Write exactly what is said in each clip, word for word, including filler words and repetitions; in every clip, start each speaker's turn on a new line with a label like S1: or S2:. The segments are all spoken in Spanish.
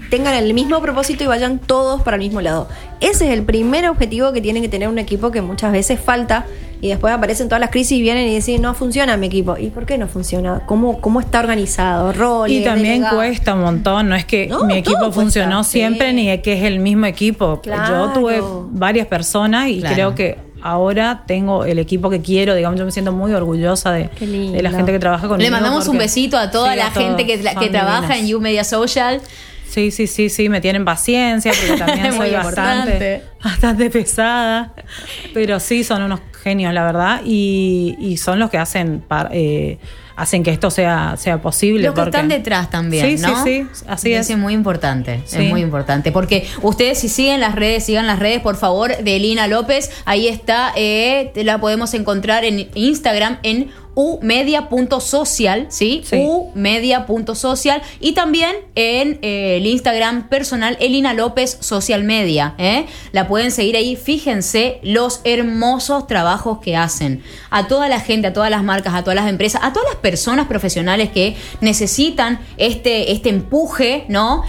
S1: tengan el mismo propósito y vayan todos para el mismo lado. Ese es el primer objetivo que tiene que tener un equipo, que muchas veces falta, y después aparecen todas las crisis y vienen y dicen, no funciona mi equipo. ¿Y por qué no funciona? ¿Cómo, cómo está organizado? Roles,
S2: y también
S1: delegados.
S2: Cuesta un montón, no es que
S1: No,
S2: mi equipo
S1: todo
S2: funcionó
S1: cuesta,
S2: siempre,
S1: sí.
S2: ni que es el mismo equipo.
S1: Claro.
S2: Yo tuve varias personas y
S3: Claro.
S2: creo que ahora tengo el equipo que quiero, digamos, yo me siento muy orgullosa de,
S1: Qué lindo.
S2: de la gente que trabaja conmigo.
S3: Le mandamos un
S2: porque-
S3: besito a toda
S2: sí,
S3: la
S2: a todos,
S3: gente que, la-
S2: son
S3: que trabaja
S2: divinas.
S3: en You Media Social.
S2: Sí, sí, sí, sí, me tienen paciencia porque también
S3: Muy
S2: soy
S3: importante.
S2: bastante, bastante pesada, pero sí son unos genios, la verdad, y, y son los que hacen par- eh, hacen que esto sea, sea posible.
S3: Los que
S2: porque-
S3: están detrás también,
S2: Sí,
S3: ¿no?
S2: sí, sí, así
S3: Eso
S2: es.
S3: es muy importante,
S2: Sí.
S3: es muy importante. Porque ustedes si siguen las redes, sigan las redes, por favor, de Elina López. Ahí está, eh, te la podemos encontrar en Instagram en umedia punto social, ¿sí?
S2: Sí.
S3: umedia punto social. Y también en eh, el Instagram personal, Elina López Social Media. ¿eh? La pueden seguir ahí. Fíjense los hermosos trabajos que hacen. A toda la gente, a todas las marcas, a todas las empresas, a todas las personas profesionales que necesitan este, este empuje, ¿no?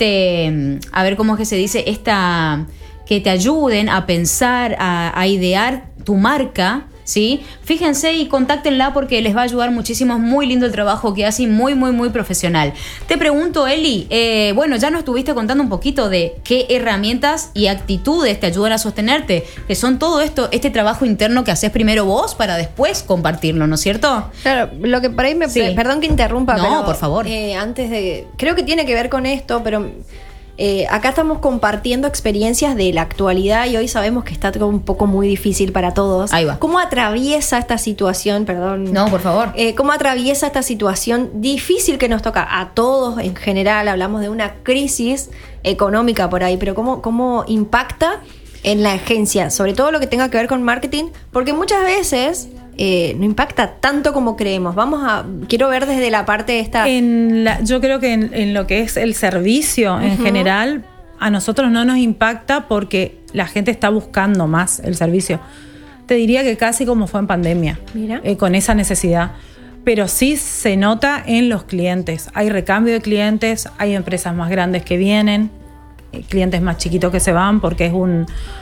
S3: Este, a ver cómo es que se dice, esta, que te ayuden a pensar, a, a idear tu marca, ¿sí? Fíjense y contáctenla porque les va a ayudar muchísimo. Es muy lindo el trabajo que hace y muy, muy, muy profesional. Te pregunto, Eli, eh, bueno, ya nos estuviste contando un poquito de qué herramientas y actitudes te ayudan a sostenerte, que son todo esto, este trabajo interno que haces primero vos para después compartirlo, ¿no es cierto?
S1: Claro, lo que por ahí me...
S3: Sí.
S1: Perdón que interrumpa,
S3: No,
S1: pero...
S3: por favor.
S1: eh, antes de... Creo que tiene que ver con esto, pero... Eh, acá estamos compartiendo experiencias de la actualidad y hoy sabemos que está todo un poco muy difícil para todos.
S3: Ahí va.
S1: ¿Cómo atraviesa esta situación, perdón?
S3: No, por favor.
S1: Eh, ¿Cómo atraviesa esta situación difícil que nos toca a todos en general? Hablamos de una crisis económica por ahí, pero ¿cómo, cómo impacta en la agencia? Sobre todo lo que tenga que ver con marketing, porque muchas veces... Eh, no impacta tanto como creemos. Vamos a... Quiero ver desde la parte esta...
S2: En la, yo creo que en, en lo que es el servicio en
S1: Ujú.
S2: general, a nosotros no nos impacta porque la gente está buscando más el servicio. Te diría que casi como fue en pandemia,
S1: Mira.
S2: eh, con esa necesidad. Pero sí se nota en los clientes. Hay recambio de clientes, hay empresas más grandes que vienen, eh, clientes más chiquitos que se van porque es un,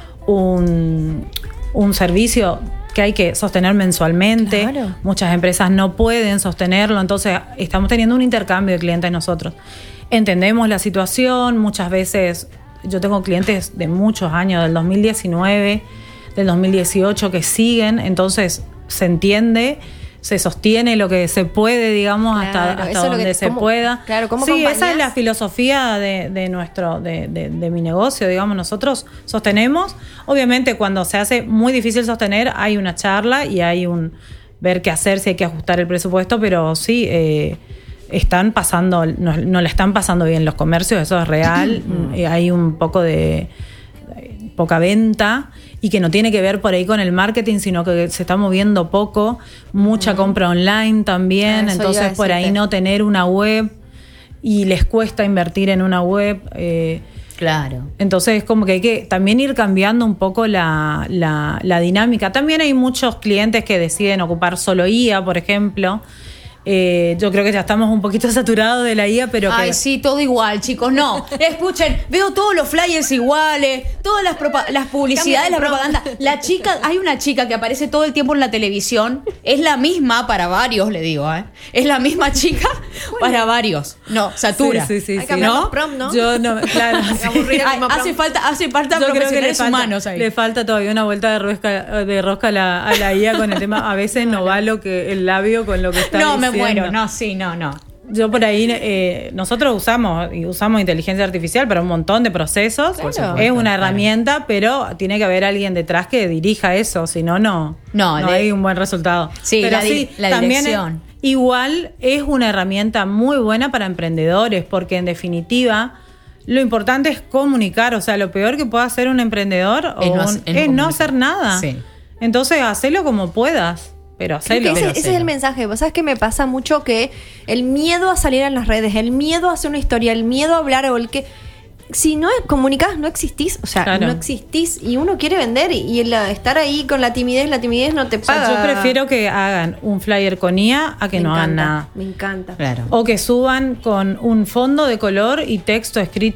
S2: un, un servicio que hay que sostener mensualmente.
S1: Claro.
S2: Muchas empresas no pueden sostenerlo, entonces estamos teniendo un intercambio de clientes nosotros. Entendemos la situación, muchas veces yo tengo clientes de muchos años, del dos mil diecinueve, del dos mil dieciocho que siguen, entonces se entiende, se sostiene lo que se puede, digamos,
S1: Claro,
S2: hasta,
S1: eso
S2: hasta
S1: es lo
S2: donde
S1: que-
S2: se
S1: ¿cómo-
S2: pueda.
S1: claro, ¿cómo
S2: sí, esa
S1: acompañás?
S2: es la filosofía de, de nuestro, de, de, de mi negocio, digamos, nosotros sostenemos. Obviamente cuando se hace muy difícil sostener, hay una charla y hay un ver qué hacer, si hay que ajustar el presupuesto, pero sí, eh, están pasando, no, no la están pasando bien los comercios, eso es real. Eh, hay un poco de eh, poca venta y que no tiene que ver por ahí con el marketing, sino que se está moviendo poco, mucha
S1: Mm.
S2: compra online también,
S1: Ah, eso iba
S2: entonces
S1: a
S2: por ahí
S1: decirte.
S2: no tener una web y les cuesta invertir en una web. eh,
S3: Claro.
S2: entonces es como que hay que también ir cambiando un poco la, la, la dinámica. También hay muchos clientes que deciden ocupar solo I A, por ejemplo. Eh, yo creo que ya estamos un poquito saturados de la I A, pero
S3: Ay,
S2: que
S3: sí, todo igual, chicos. No, escuchen, veo todos los flyers iguales, todas las, propa- las publicidades, la
S1: Cambia de
S3: propaganda. La chica, hay una chica que aparece todo el tiempo en la televisión. Es la misma para varios, le digo, ¿eh? Es la misma chica para varios. No, satura.
S2: Sí, sí, sí,
S1: Hay
S2: sí.
S1: que cambiar
S3: ¿no?
S1: los prompts, ¿no?
S2: Yo no, claro. sí.
S1: Aburrida la
S3: Ay,
S1: misma
S3: hace
S1: prompt.
S3: falta, hace falta
S2: Yo creo que le
S3: profesionales
S2: falta,
S3: humanos ahí.
S2: le falta todavía una vuelta de rosca, de rosca a, la, a la I A con el tema. A veces no va lo que el labio con lo que está
S3: No, me
S2: diciendo.
S3: muero. No, sí, no, no.
S2: Yo por ahí, eh, nosotros usamos y usamos inteligencia artificial para un montón de procesos.
S1: Claro.
S2: Es una herramienta, pero tiene que haber alguien detrás que dirija eso, si no, no,
S3: No,
S2: no
S3: de-
S2: hay un buen resultado.
S3: Sí,
S2: pero
S3: la di- la
S2: también
S3: dirección.
S2: es- igual es una herramienta muy buena para emprendedores, porque en definitiva lo importante es comunicar. O sea, lo peor que puede hacer un emprendedor
S3: Es
S2: o
S3: no
S2: un-
S3: hacer- es
S2: es
S3: no
S2: no
S3: comunicar.
S2: hacer nada.
S3: Sí.
S2: Entonces, hacelo como puedas, pero
S1: Creo
S2: hacelo.
S1: que ese,
S3: Pero
S1: ese es
S3: hacelo.
S1: el mensaje. ¿Vos sabés que me pasa mucho? Que el miedo a salir en las redes, el miedo a hacer una historia, el miedo a hablar o el que... Si no comunicás, no existís. O sea,
S2: Claro.
S1: no existís y uno quiere vender y, y el estar ahí con la timidez, la timidez no te
S2: O sea,
S1: paga.
S2: yo prefiero que hagan un flyer con I A a que
S1: Me
S2: no hagan
S1: encanta,
S2: nada.
S1: Me encanta.
S3: Claro.
S2: O que suban con un fondo de color y texto escrito